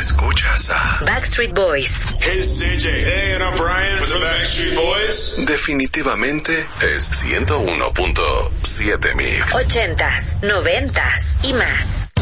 Escuchas a Backstreet Boys. Hey, it's CJ. Hey, and I'm Brian with the Backstreet Boys. Definitivamente es 101.7 Mix. 80s, 90s y más.